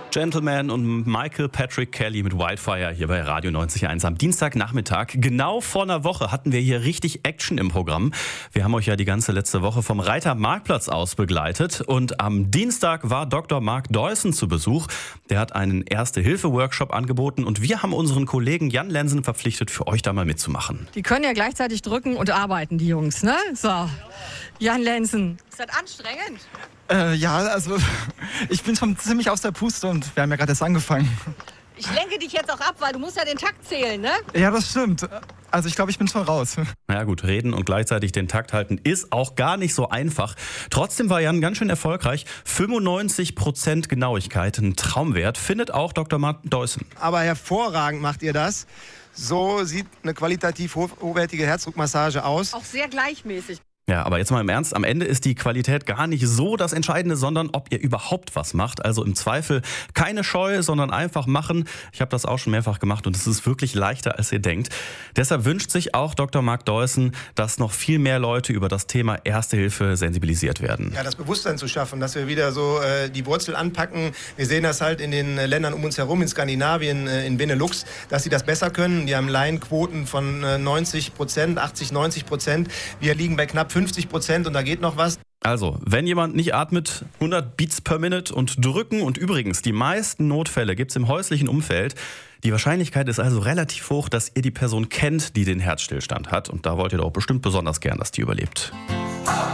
Gentleman und Michael Patrick Kelly mit Wildfire hier bei Radio 90.1 am Dienstagnachmittag. Genau vor einer Woche hatten wir hier richtig Action im Programm. Wir haben euch ja die ganze letzte Woche vom Reiter Marktplatz aus begleitet und am Dienstag war Dr. Mark Deussen zu Besuch. Der hat einen Erste-Hilfe-Workshop angeboten und wir haben unseren Kollegen Jan Lensen verpflichtet, für euch da mal mitzumachen. Die können ja gleichzeitig drücken und arbeiten, die Jungs, ne? So, Jan Lensen. Ist das anstrengend? Ja, also ich bin schon ziemlich aus der Puste und wir haben ja gerade erst angefangen. Ich lenke dich jetzt auch ab, weil du musst ja den Takt zählen, ne? Ja, das stimmt. Also ich glaube, ich bin schon raus. Na gut, reden und gleichzeitig den Takt halten ist auch gar nicht so einfach. Trotzdem war Jan ganz schön erfolgreich. 95% Genauigkeit, ein Traumwert, findet auch Dr. Mark Deussen. Aber hervorragend macht ihr das. So sieht eine qualitativ hochwertige Herzdruckmassage aus. Auch sehr gleichmäßig. Ja, aber jetzt mal im Ernst, am Ende ist die Qualität gar nicht so das Entscheidende, sondern ob ihr überhaupt was macht. Also im Zweifel keine Scheu, sondern einfach machen. Ich habe das auch schon mehrfach gemacht und es ist wirklich leichter, als ihr denkt. Deshalb wünscht sich auch Dr. Mark Deussen, dass noch viel mehr Leute über das Thema Erste Hilfe sensibilisiert werden. Ja, das Bewusstsein zu schaffen, dass wir wieder so die Wurzel anpacken. Wir sehen das halt in den Ländern um uns herum, in Skandinavien, in Benelux, dass sie das besser können. Die haben Laienquoten von 90%, 80-90%. Wir liegen bei knapp 50% und da geht noch was. Also, wenn jemand nicht atmet, 100 Beats per Minute und drücken. Und übrigens, die meisten Notfälle gibt's im häuslichen Umfeld. Die Wahrscheinlichkeit ist also relativ hoch, dass ihr die Person kennt, die den Herzstillstand hat. Und da wollt ihr doch bestimmt besonders gern, dass die überlebt.